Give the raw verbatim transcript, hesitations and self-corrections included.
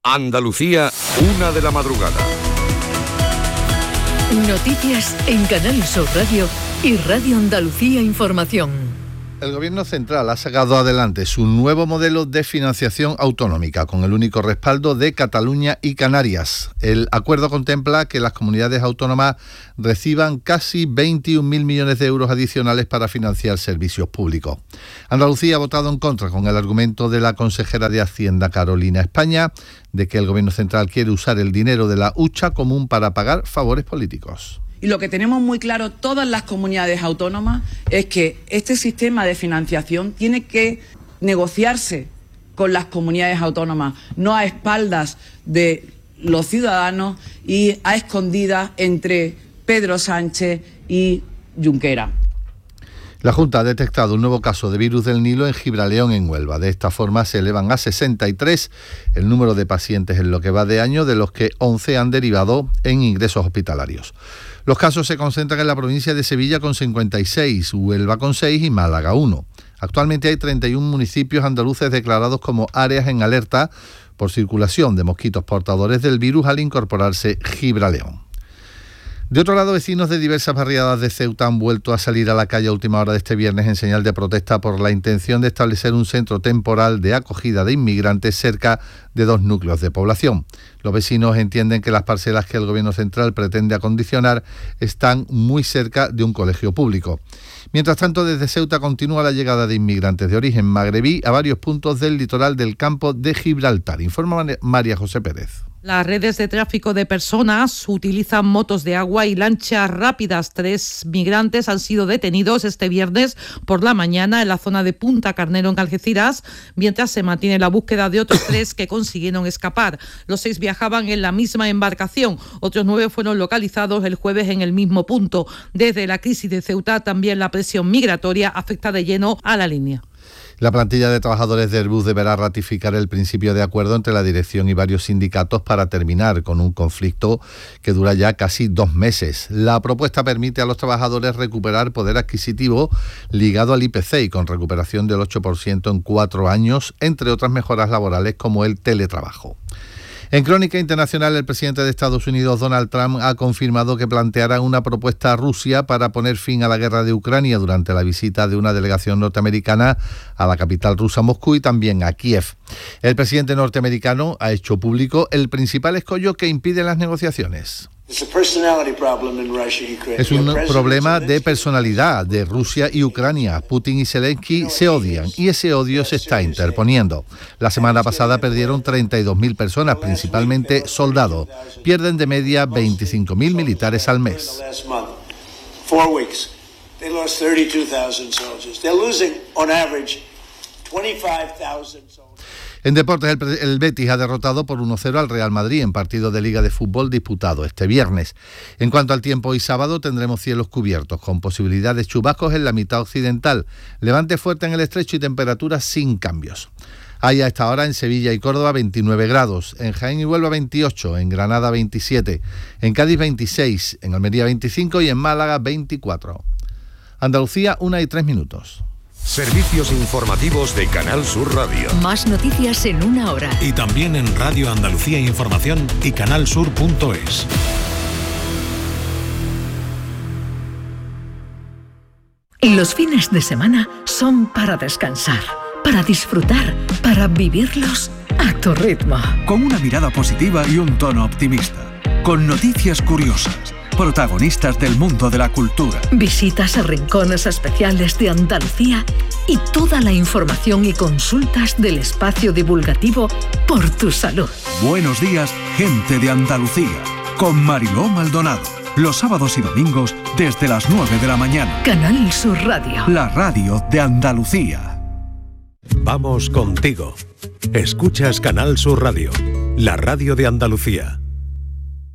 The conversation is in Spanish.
Andalucía, una de la madrugada. Noticias en Canal Sur Radio y Radio Andalucía Información. El Gobierno central ha sacado adelante su nuevo modelo de financiación autonómica con el único respaldo de Cataluña y Canarias. El acuerdo contempla que las comunidades autónomas reciban casi veintiún mil millones de euros adicionales para financiar servicios públicos. Andalucía ha votado en contra con el argumento de la consejera de Hacienda, Carolina España, de que el Gobierno central quiere usar el dinero de la hucha común para pagar favores políticos. Y lo que tenemos muy claro todas las comunidades autónomas es que este sistema de financiación tiene que negociarse con las comunidades autónomas, no a espaldas de los ciudadanos y a escondidas entre Pedro Sánchez y Junqueras. La Junta ha detectado un nuevo caso de virus del Nilo en Gibraleón, en Huelva. De esta forma se elevan a sesenta y tres el número de pacientes en lo que va de año, de los que once han derivado en ingresos hospitalarios. Los casos se concentran en la provincia de Sevilla con cincuenta y seis, Huelva con seis y Málaga uno. Actualmente hay treinta y uno municipios andaluces declarados como áreas en alerta por circulación de mosquitos portadores del virus al incorporarse Gibraleón. De otro lado, vecinos de diversas barriadas de Ceuta han vuelto a salir a la calle a última hora de este viernes en señal de protesta por la intención de establecer un centro temporal de acogida de inmigrantes cerca de dos núcleos de población. Los vecinos entienden que las parcelas que el Gobierno central pretende acondicionar están muy cerca de un colegio público. Mientras tanto, desde Ceuta continúa la llegada de inmigrantes de origen magrebí a varios puntos del litoral del campo de Gibraltar. Informa María José Pérez. Las redes de tráfico de personas utilizan motos de agua y lanchas rápidas. Tres migrantes han sido detenidos este viernes por la mañana en la zona de Punta Carnero, en Algeciras, mientras se mantiene la búsqueda de otros tres que consiguieron escapar. Los seis viajaban en la misma embarcación. Otros nueve fueron localizados el jueves en el mismo punto. Desde la crisis de Ceuta, también la presión migratoria afecta de lleno a la línea. La plantilla de trabajadores de Airbus deberá ratificar el principio de acuerdo entre la dirección y varios sindicatos para terminar con un conflicto que dura ya casi dos meses. La propuesta permite a los trabajadores recuperar poder adquisitivo ligado al I P C y con recuperación del ocho por ciento en cuatro años, entre otras mejoras laborales como el teletrabajo. En crónica internacional, el presidente de Estados Unidos, Donald Trump, ha confirmado que planteará una propuesta a Rusia para poner fin a la guerra de Ucrania durante la visita de una delegación norteamericana a la capital rusa, Moscú, y también a Kiev. El presidente norteamericano ha hecho público el principal escollo que impide las negociaciones. Es un problema de personalidad de Rusia y Ucrania. Putin y Zelensky se odian y ese odio se está interponiendo. La semana pasada perdieron treinta y dos mil personas, principalmente soldados. Pierden de media veinticinco mil militares al mes. En deportes, el, el Betis ha derrotado por uno cero al Real Madrid en partido de Liga de Fútbol disputado este viernes. En cuanto al tiempo, hoy sábado tendremos cielos cubiertos, con posibilidad de chubascos en la mitad occidental, levante fuerte en el estrecho y temperaturas sin cambios. Hay a esta hora en Sevilla y Córdoba veintinueve grados, en Jaén y Huelva veintiocho, en Granada veintisiete, en Cádiz veintiséis, en Almería veinticinco y en Málaga veinticuatro. Andalucía, una y tres minutos. Servicios informativos de Canal Sur Radio. Más noticias en una hora. Y también en Radio Andalucía Información y canalsur punto es. Los fines de semana son para descansar, para disfrutar, para vivirlos a tu ritmo. Con una mirada positiva y un tono optimista. Con noticias curiosas. Protagonistas del mundo de la cultura. Visitas a rincones especiales de Andalucía y toda la información y consultas del espacio divulgativo Por tu Salud. Buenos días, gente de Andalucía, con Mariló Maldonado. Los sábados y domingos desde las nueve de la mañana. Canal Sur Radio. La radio de Andalucía. Vamos contigo. Escuchas Canal Sur Radio, la radio de Andalucía.